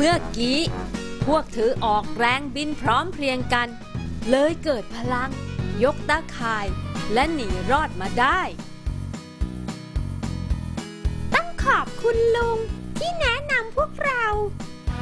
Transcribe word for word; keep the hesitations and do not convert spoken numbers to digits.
มื่อกี้พวกเธอออกแรงบินพร้อมเพรียงกันเลยเกิดพลังยกตาข่ายและหนีรอดมาได้ต้องขอบคุณลุงที่แนะนำพวกเรา